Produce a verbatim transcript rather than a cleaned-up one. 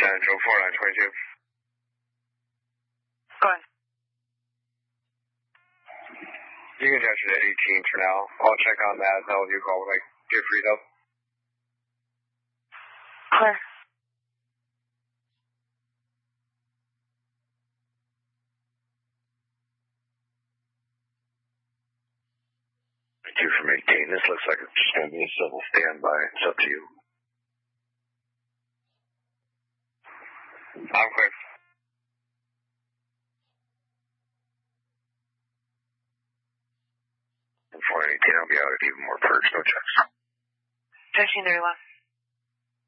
Central four nine twenty-two. Go ahead. You can touch it at eighteen for now. I'll check on that and I'll give you a call when I get freed up. Clear. Two from eighteen. This looks like it's just going to be a civil standby. It's up to you. I'm clear. four eighteen, I'll be out at even more perks, no checks. thirteen thirty-one.